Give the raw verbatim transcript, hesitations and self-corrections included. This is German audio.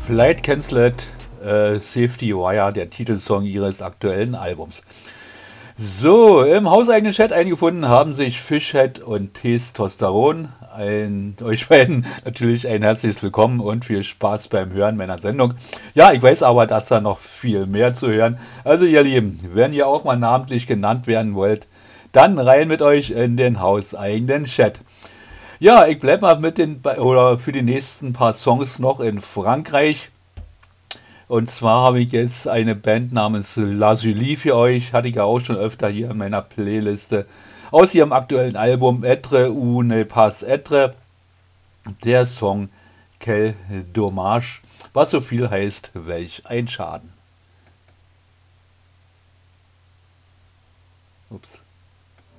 Flight Cancelled, äh, Safety Wire, der Titelsong ihres aktuellen Albums. So, im hauseigenen Chat eingefunden haben sich Fishhead und Testosteron. Ein, euch beiden natürlich ein herzliches Willkommen und viel Spaß beim Hören meiner Sendung. Ja, ich weiß aber, dass da noch viel mehr zu hören. Also ihr Lieben, wenn ihr auch mal namentlich genannt werden wollt, dann rein mit euch in den hauseigenen Chat. Ja, ich bleib mal mit den, oder für die nächsten paar Songs noch in Frankreich. Und zwar habe ich jetzt eine Band namens La Julie für euch. Hatte ich ja auch schon öfter hier in meiner Playliste. Aus ihrem aktuellen Album Etre ou ne pas Etre. Der Song Quel Dommage. Was so viel heißt, welch ein Schaden. Ups.